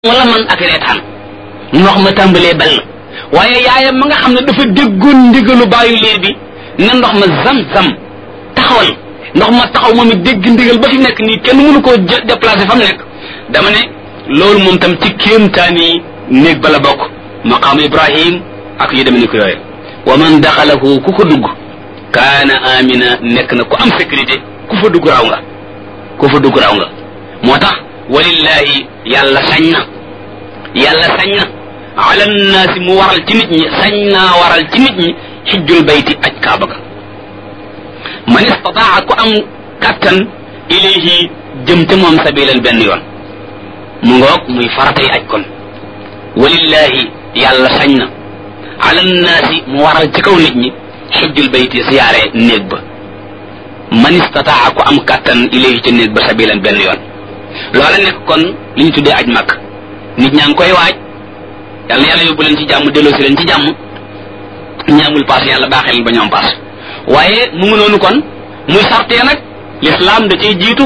wala man ak reetaan ndox ma tàmbalee ball waaye yaayam ma nga xam ne dafa déggoon ndigalu bàyyu liir bi ne ndox ma zam-zam taxawal ndox ma taxaw moom it dégg ndigal ba fi nekk nii kenn mënu koo déplacé fa mu nekk dama ne loolu moom tam ci kéemtaani néeg bala bokk maqaam Ibrahim ak yu demee ni ko yooye wa man daxalahu ku ko dugg kaana amina nekk na ku am sécurité ku fa dugg raw nga moo tax walillahi yàlla sañ na ala nnaasi mu waral ci nit ñi sañ naa waral ci nit ñi xijjul bayti aj kaaba ga man istataa ku am kattan ilayhi jëm te moom sabilan benn yoon mu ngoog muy faratay aj kon walillahi yàlla sañ na ala nnaasi mu waral ci kaw nit ñi xijjul bayti siyaare néeg ba man istataa ku am kattan ilayhi ca néeg ba sabilan benn yoon loola nekk kon li ñu tuddee aj màkk nit ñaa ngi koy waaj yàlla yàlla yóbbu leen ci jàmm delloo si leen ci jàmm ñi amul paas yàlla baaxee leen ba ñu am paas waaye mu ngi noonu kon muy sartee nag l'islam da cay jiitu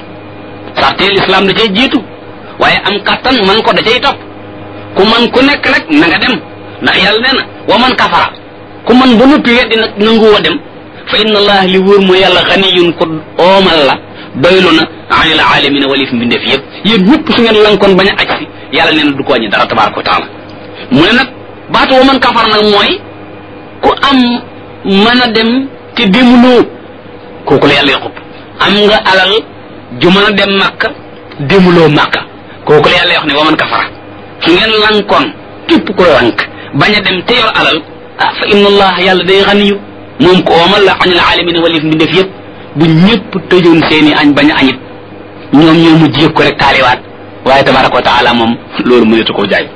waaye am kattan man ko da cay topp ku man ku nekk nag na nga dem ndax yàlla nee na wa man kafara ku man ba noppi weddi nag nanguwoo dem fa inna allah li wóor mooy yàlla xaniyun ko oomal la doylu na anil alamina walif mbindeef yëpp yéen ñëpp su ngeen lankoon bañ a aj si yàlla nee na du ko wàññi dara tabaraka wa taala mu ne nag baatu wa man kafar nag mooy ku am mën a dem te demuloo kooku la yàlla yoxub am nga alal ju mën a dem màkka demuloo màkka kooku la yàlla yox ne wa man kafara su ngeen lankoon képp ko lank bañ a dem te yor alal ah fa inna allah yàlla day xaniyu moom ko oomal la anil alamina walif mbindeef yëpp bu ñëpp tëjoon seeni añ bañ a añit ñoom ñoo mujj yëg ko rek taaliwaat waaye tabaraka wa taala moom loolu mënatu koo jaay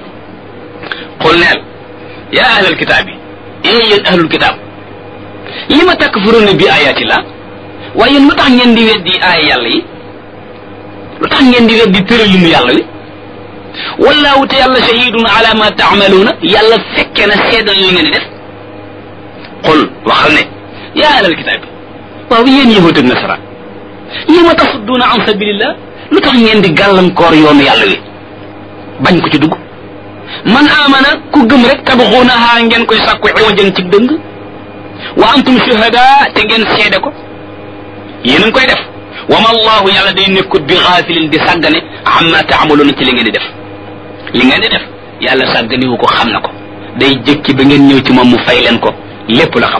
xul neel yaa ahlal kitaab yi yéen ahlul kitaab li ma takfuruna bi ayatillah waaye yéen lu tax ngeen di weddi aaya yàlla yi lu tax ngeen di weddi tëralinu yàlla wi wallaahu te yàlla shahidun ala ma taamaluuna yàlla fekke na seedal li ngeen di def xul waxal ne yaa ahlal kitaab yi waaw yéen yahuud ak nasaraan li ma tasudduuna an sabilillah lu tax ngeen di gàllankoor yoonu yàlla wi bañ ko ci dugg man amana ku gëm rek tabxuunaha ngeen koy sàkku iwajan ci dëng wa antum shuhada te ngeen seede ko yéen a ngi koy def wa ma allahu yàlla day nekkut bi xaafilin di sàggane amma taamaluuna ci li ngeen di def yàlla sàgganiwu ko xam na ko day jëkki ba ngeen ñëw ci moom mu fay leen ko lépp la xam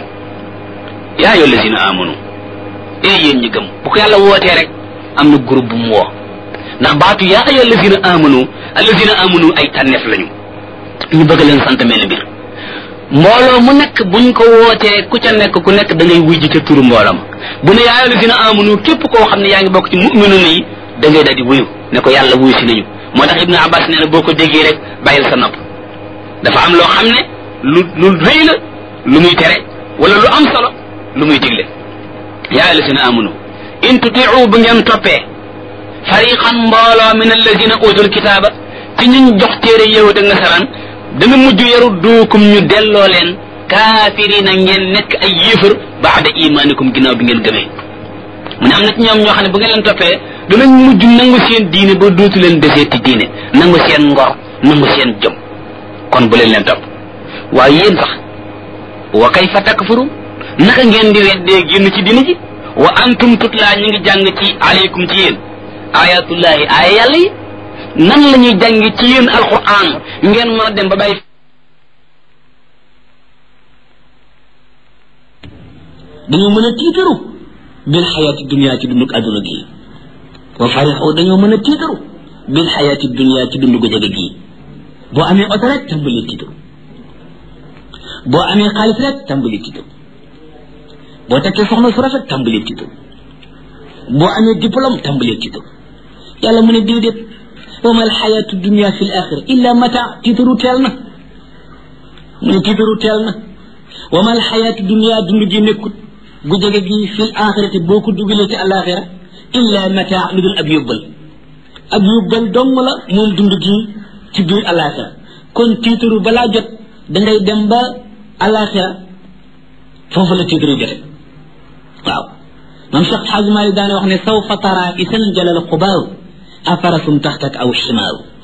yaa ayyuha allazina amanu yéen ñi gëm bu ko yàlla wootee rek am na groupe bu mu woo ndax baatu yaa ayyuha allazina amanu ay tànneef lañu ñu bëgg leen sant mel mbir mbooloo mu nekk buñ ko wootee ku ca nekk ku nekk da ngay wuy ji ca turu mbooloo ma bu ne yaa ayyuha allazina amanu képp koo xam ne yaa ngi bokk ci mu'minuna yi da ngay daal di wuyu ne ko yàlla wuyu si nañu moo tax Ibnu Abbas nee na boo ko déggee rek bàyyil sa nopp dafa am loo xam ne lu rëy la lu muy tere wala lu am solo lu muy digle yaa allazina amanu in tutiu bu ngeen toppee fariqan mbooloo min allazina utul kitaaba ci ñuñ jox téere yahud ak nasaraan dana mujj yaru duukum ñu delloo leen kaafirina ngeen nekk ay yéefar baada imaanikum ginnaaw bi ngeen gëmee mu ne am na ci ñoom ñoo xam ne bu ngeen leen toppee danañ mujj nangu seen diine ba dootu leen deseeti diine nangu seen ngor nangu seen jom kon bu leen topp waaye yéen sax wa kayfa takfuru naka ngeen di weddee génn ci diine ji wa antum tutla ñu ngi jàng ci aleykum ci yéen ayatullahi aaya yàlla yi nan la ñuy jàng ci yéen alquran ngeen mën a dem ba bàyyi dañoo mën a tiitaru bil xayaati dunia ci dundug adduna gii wa farixu dañoo mën a tiitaru bil xayaati dunia ci dundu gu jege gii boo amee oto rek tàmbali tiitaru boo amee xaalis rek tàmbali tiitaru boo tekkee soxna su rafet tàmbalee tiitaru boo amee diplôme tàmbalee tiitaru yàlla mu ne déedéet wa mal xayaatu dunia fi l axira illa mata tiitaru teel na mu ne tiitaru teel na wa mal xayaatu dunia dund gi nekkut gu jege gi fi l axirati boo ko dugalee ci alaxira illa mata lu dul ab yóbbal dong la moom dund gi ci biir alaxira kon tiitaru balaa jot dangay dem ba alaxira foofu la tiitaru jote waaw man Cheikh Hadj Malick daane wax ne sawfa tara isan jalal xubaaru afarasum taxtak aw ximaaru